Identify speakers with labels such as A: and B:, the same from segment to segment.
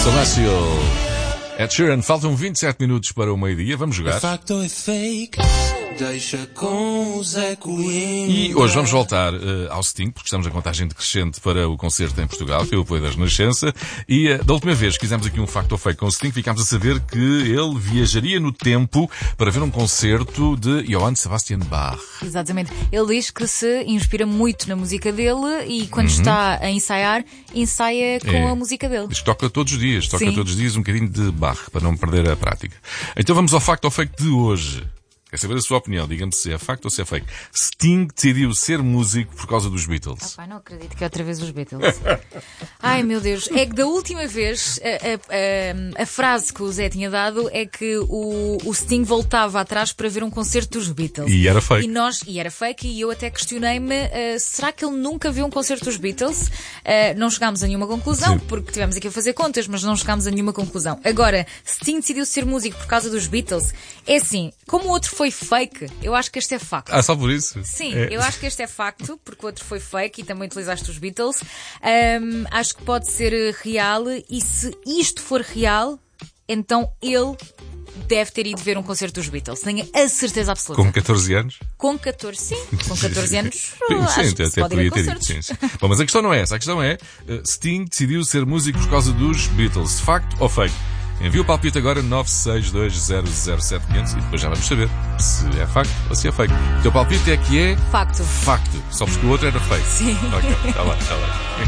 A: Celestial. Ed Sheeran, faltam 27 minutos para o meio-dia, vamos jogar.
B: Facto é fake, deixa com o Zé Coimbra.
A: E hoje vamos voltar ao Sting, porque estamos a contagem decrescente para o concerto em Portugal, que é o apoio da Renascença. E da última vez que fizemos aqui um facto ou fake com o Sting, ficámos a saber que ele viajaria no tempo para ver um concerto de Johann Sebastian Bach.
C: Exatamente. Ele diz que se inspira muito na música dele e quando está a ensaiar, ensaia com a música dele.
A: Diz que toca todos os dias,
C: Sim.
A: todos os dias um bocadinho de Bach, para não perder a prática. Então vamos ao facto ou fake de hoje. Quer saber a sua opinião? Diga-me se é facto ou se é fake. Sting decidiu ser músico por causa dos Beatles.
C: Pai, não acredito que é outra vez os Beatles. Ai, meu Deus. É que da última vez, a frase que o Zé tinha dado é que o Sting voltava atrás para ver um concerto dos Beatles.
A: E era fake.
C: E era fake, e eu até questionei-me, será que ele nunca viu um concerto dos Beatles? Não chegámos a nenhuma conclusão,
A: Sim.
C: porque tivemos aqui a fazer contas, mas não chegámos a nenhuma conclusão. Agora, Sting decidiu ser músico por causa dos Beatles. É assim, como o outro foi fake, eu acho que este é facto.
A: Ah, só por isso?
C: Sim,
A: É.
C: eu acho que este é facto, porque o outro foi fake e também utilizaste os Beatles. Acho que pode ser real, e se isto for real, então ele deve ter ido ver um concerto dos Beatles. Tenho a certeza absoluta.
A: Com 14 anos?
C: Com 14, sim. Com 14 anos,
A: Sim,
C: acho que se
A: até
C: pode ir
A: podia
C: a
A: ter
C: concertos.
A: ido. Sim. Bom, mas a questão não é essa. A questão é, Sting decidiu ser músico por causa dos Beatles. Facto ou fake? Envia o palpite agora 962007500 e depois já vamos saber se é facto ou se é fake. O teu palpite é que é
C: Facto.
A: facto, só porque o outro era fake.
C: Sim.
A: Ok, está bem.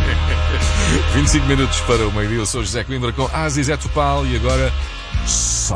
A: 25 minutos para o meio-dia. Eu sou José Coimbra com Aziz Topal e agora só